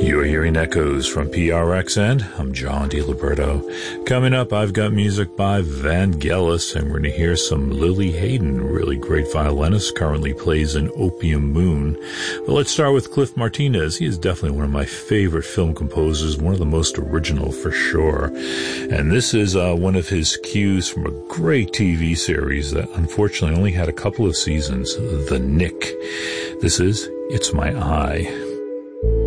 You're hearing echoes from PRXN. I'm John DiLiberto. Coming up, I've got music by Vangelis, and we're going to hear some Lily Hayden, really great violinist, currently plays in Opium Moon. But let's start with Cliff Martinez. He is definitely one of my favorite film composers, one of the most original for sure. And this is one of his cues from a great TV series that unfortunately only had a couple of seasons, The Knick. This is It's My Eye.